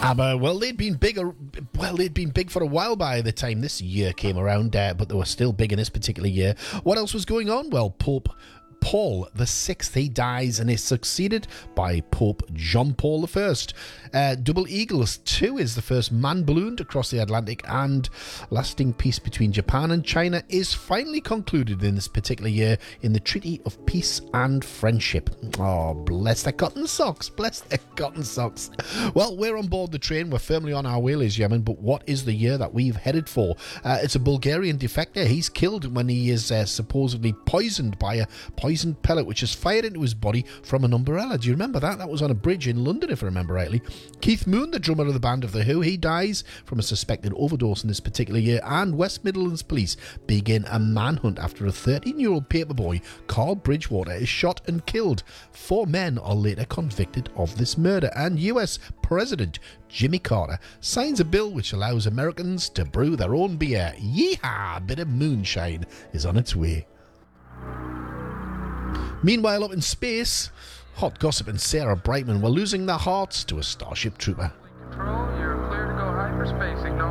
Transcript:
ABBA, well, they'd been big for a while by the time this year came around, but they were still big in this particular year. What else was going on? Well, Pope Paul VI, he dies and is succeeded by Pope John Paul I. Double Eagles 2 is the first man balloon to cross the Atlantic, and lasting peace between Japan and China is finally concluded in this particular year in the Treaty of Peace and Friendship. Oh, bless their cotton socks, bless their cotton socks. Well, we're on board the train, we're firmly on our way, ladies and gentlemen, but what is the year that we've headed for? It's a Bulgarian defector. He's killed when he is supposedly poisoned by a poisoned pellet which is fired into his body from an umbrella. Do you remember that? That was on a bridge in London, if I remember rightly. Keith Moon, the drummer of the band of The Who, he dies from a suspected overdose in this particular year, and West Midlands police begin a manhunt after a 13-year-old paperboy, Carl Bridgewater, is shot and killed. 4 men are later convicted of this murder, and US President Jimmy Carter signs a bill which allows Americans to brew their own beer. Yeehaw! A bit of moonshine is on its way. Meanwhile, up in space, Hot Gossip and Sarah Brightman were losing their hearts to a Starship Trooper. Control, you're clear to go hyperspace. Ignore